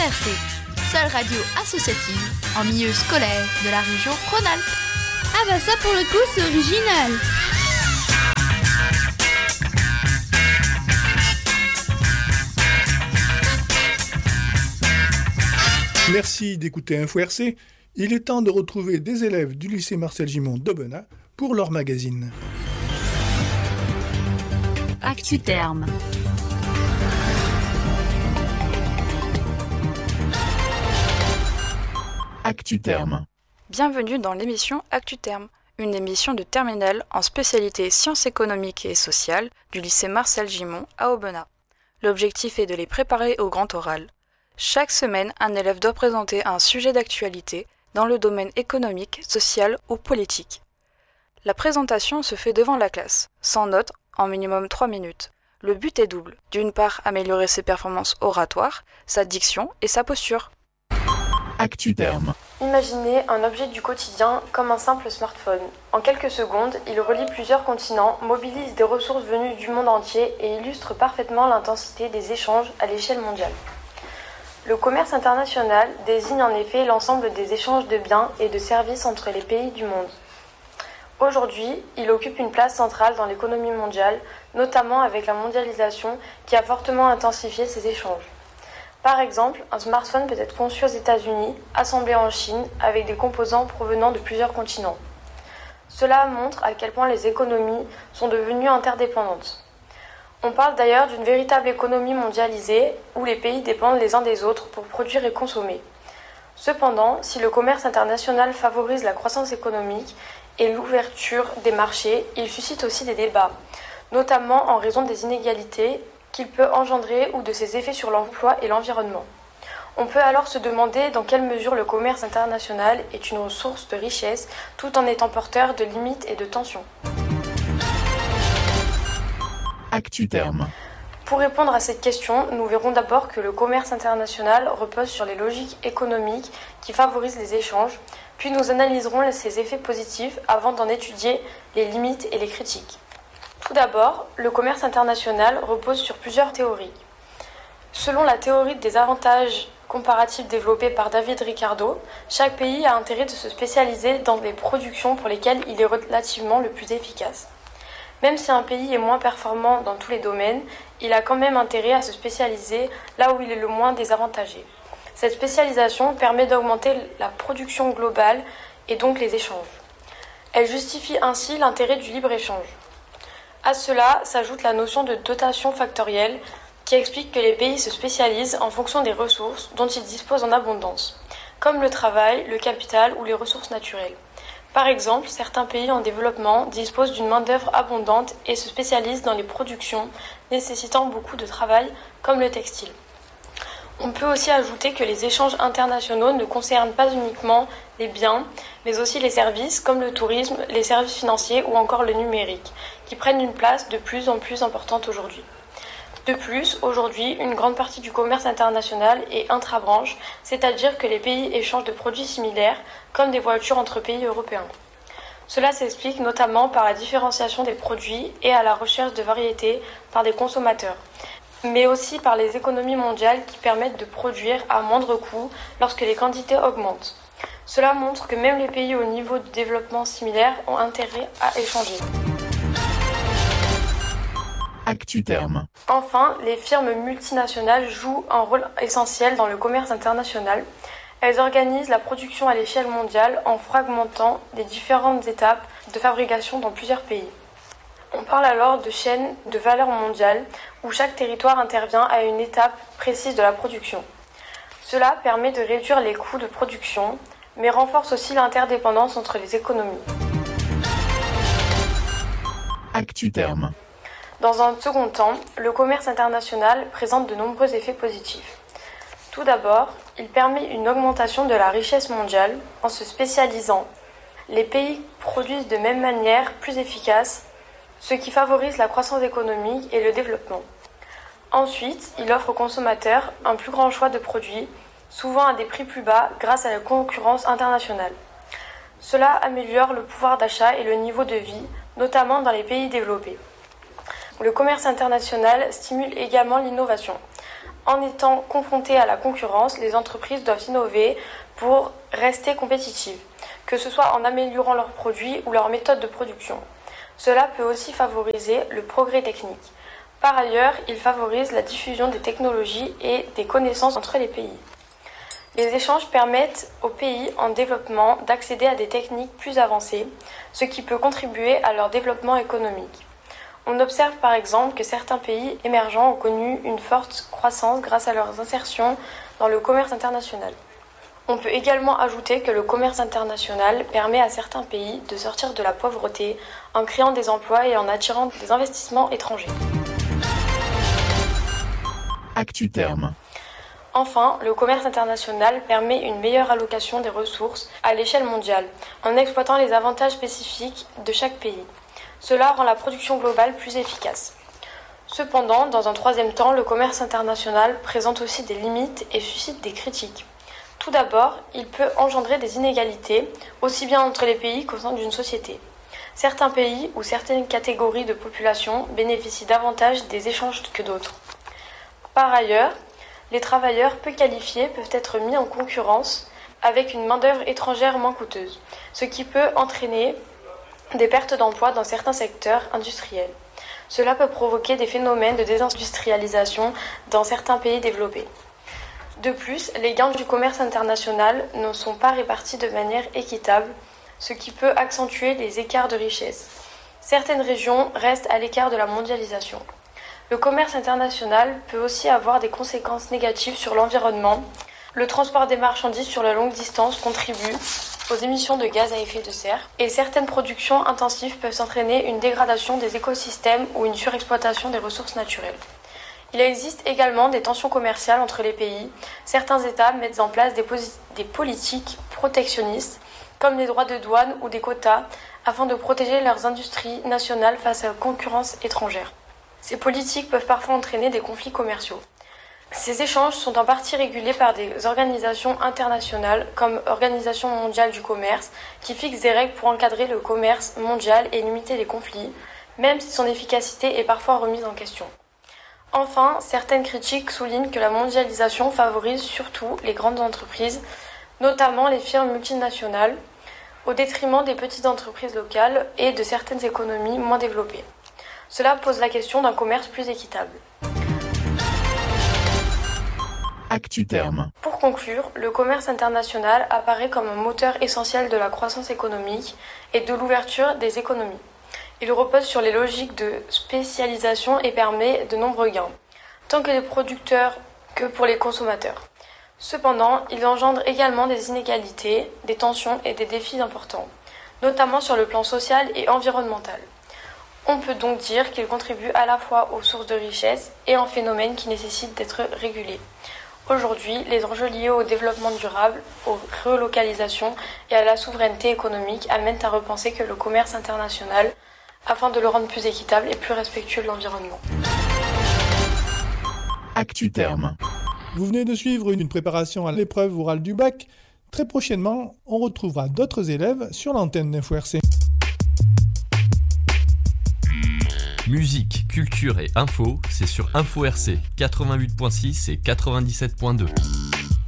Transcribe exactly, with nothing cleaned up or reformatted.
R C, seule radio associative en milieu scolaire de la région Rhône-Alpes. Ah bah ça pour le coup c'est original. Merci d'écouter Info R C. Il est temps de retrouver des élèves du lycée Marcel Gimond d'Aubenas pour leur magazine. ActuTerme. ActuTerme. Bienvenue dans l'émission ActuTerme, une émission de terminale en spécialité sciences économiques et sociales du lycée Marcel Gimond à Aubenas. L'objectif est de les préparer au grand oral. Chaque semaine, un élève doit présenter un sujet d'actualité dans le domaine économique, social ou politique. La présentation se fait devant la classe, sans notes, en minimum trois minutes. Le but est double. D'une part, améliorer ses performances oratoires, sa diction et sa posture. ActuTerme. Imaginez un objet du quotidien comme un simple smartphone. En quelques secondes, il relie plusieurs continents, mobilise des ressources venues du monde entier et illustre parfaitement l'intensité des échanges à l'échelle mondiale. Le commerce international désigne en effet l'ensemble des échanges de biens et de services entre les pays du monde. Aujourd'hui, il occupe une place centrale dans l'économie mondiale, notamment avec la mondialisation qui a fortement intensifié ces échanges. Par exemple, un smartphone peut être conçu aux États-Unis, assemblé en Chine, avec des composants provenant de plusieurs continents. Cela montre à quel point les économies sont devenues interdépendantes. On parle d'ailleurs d'une véritable économie mondialisée où les pays dépendent les uns des autres pour produire et consommer. Cependant, si le commerce international favorise la croissance économique et l'ouverture des marchés, il suscite aussi des débats, notamment en raison des inégalités qu'il peut engendrer ou de ses effets sur l'emploi et l'environnement. On peut alors se demander dans quelle mesure le commerce international est une source de richesse tout en étant porteur de limites et de tensions. ActuTerme. Pour répondre à cette question, nous verrons d'abord que le commerce international repose sur les logiques économiques qui favorisent les échanges, puis nous analyserons ses effets positifs avant d'en étudier les limites et les critiques. Tout d'abord, le commerce international repose sur plusieurs théories. Selon la théorie des avantages comparatifs développée par David Ricardo, chaque pays a intérêt de se spécialiser dans les productions pour lesquelles il est relativement le plus efficace. Même si un pays est moins performant dans tous les domaines, il a quand même intérêt à se spécialiser là où il est le moins désavantagé. Cette spécialisation permet d'augmenter la production globale et donc les échanges. Elle justifie ainsi l'intérêt du libre-échange. À cela s'ajoute la notion de dotation factorielle qui explique que les pays se spécialisent en fonction des ressources dont ils disposent en abondance, comme le travail, le capital ou les ressources naturelles. Par exemple, certains pays en développement disposent d'une main-d'œuvre abondante et se spécialisent dans les productions nécessitant beaucoup de travail, comme le textile. On peut aussi ajouter que les échanges internationaux ne concernent pas uniquement les biens, mais aussi les services, comme le tourisme, les services financiers ou encore le numérique, qui prennent une place de plus en plus importante aujourd'hui. De plus, aujourd'hui, une grande partie du commerce international est intra-branche, c'est-à-dire que les pays échangent de produits similaires, comme des voitures entre pays européens. Cela s'explique notamment par la différenciation des produits et à la recherche de variétés par des consommateurs, mais aussi par les économies mondiales qui permettent de produire à moindre coût lorsque les quantités augmentent. Cela montre que même les pays au niveau de développement similaire ont intérêt à échanger. ActuTerme. Enfin, les firmes multinationales jouent un rôle essentiel dans le commerce international. Elles organisent la production à l'échelle mondiale en fragmentant les différentes étapes de fabrication dans plusieurs pays. On parle alors de chaînes de valeur mondiale où chaque territoire intervient à une étape précise de la production. Cela permet de réduire les coûts de production, mais renforce aussi l'interdépendance entre les économies. ActuTerme. Dans un second temps, le commerce international présente de nombreux effets positifs. Tout d'abord, il permet une augmentation de la richesse mondiale en se spécialisant. Les pays produisent de même manière plus efficace, ce qui favorise la croissance économique et le développement. Ensuite, il offre aux consommateurs un plus grand choix de produits, souvent à des prix plus bas grâce à la concurrence internationale. Cela améliore le pouvoir d'achat et le niveau de vie, notamment dans les pays développés. Le commerce international stimule également l'innovation. En étant confrontées à la concurrence, les entreprises doivent innover pour rester compétitives, que ce soit en améliorant leurs produits ou leurs méthodes de production. Cela peut aussi favoriser le progrès technique. Par ailleurs, il favorise la diffusion des technologies et des connaissances entre les pays. Les échanges permettent aux pays en développement d'accéder à des techniques plus avancées, ce qui peut contribuer à leur développement économique. On observe par exemple que certains pays émergents ont connu une forte croissance grâce à leurs insertions dans le commerce international. On peut également ajouter que le commerce international permet à certains pays de sortir de la pauvreté en créant des emplois et en attirant des investissements étrangers. ActuTerm. Enfin, le commerce international permet une meilleure allocation des ressources à l'échelle mondiale, en exploitant les avantages spécifiques de chaque pays. Cela rend la production globale plus efficace. Cependant, dans un troisième temps, le commerce international présente aussi des limites et suscite des critiques. Tout d'abord, il peut engendrer des inégalités, aussi bien entre les pays qu'au sein d'une société. Certains pays ou certaines catégories de population bénéficient davantage des échanges que d'autres. Par ailleurs, les travailleurs peu qualifiés peuvent être mis en concurrence avec une main-d'œuvre étrangère moins coûteuse, ce qui peut entraîner des pertes d'emplois dans certains secteurs industriels. Cela peut provoquer des phénomènes de désindustrialisation dans certains pays développés. De plus, les gains du commerce international ne sont pas répartis de manière équitable, ce qui peut accentuer les écarts de richesse. Certaines régions restent à l'écart de la mondialisation. Le commerce international peut aussi avoir des conséquences négatives sur l'environnement. Le transport des marchandises sur la longue distance contribue aux émissions de gaz à effet de serre et certaines productions intensives peuvent entraîner une dégradation des écosystèmes ou une surexploitation des ressources naturelles. Il existe également des tensions commerciales entre les pays. Certains États mettent en place des, posi- des politiques protectionnistes comme les droits de douane ou des quotas afin de protéger leurs industries nationales face à la concurrence étrangère. Ces politiques peuvent parfois entraîner des conflits commerciaux. Ces échanges sont en partie régulés par des organisations internationales comme l'Organisation mondiale du commerce qui fixe des règles pour encadrer le commerce mondial et limiter les conflits, même si son efficacité est parfois remise en question. Enfin, certaines critiques soulignent que la mondialisation favorise surtout les grandes entreprises, notamment les firmes multinationales, au détriment des petites entreprises locales et de certaines économies moins développées. Cela pose la question d'un commerce plus équitable. ActuTerm. Pour conclure, le commerce international apparaît comme un moteur essentiel de la croissance économique et de l'ouverture des économies. Il repose sur les logiques de spécialisation et permet de nombreux gains, tant que les producteurs que pour les consommateurs. Cependant, il engendre également des inégalités, des tensions et des défis importants, notamment sur le plan social et environnemental. On peut donc dire qu'il contribue à la fois aux sources de richesse et en phénomènes qui nécessitent d'être régulés. Aujourd'hui, les enjeux liés au développement durable, aux relocalisations et à la souveraineté économique amènent à repenser que le commerce international afin de le rendre plus équitable et plus respectueux de l'environnement. ActuTerm. Vous venez de suivre une préparation à l'épreuve orale du bac. Très prochainement, on retrouvera d'autres élèves sur l'antenne d'Info R C. Musique, culture et info, c'est sur Info R C quatre-vingt-huit virgule six et quatre-vingt-dix-sept virgule deux.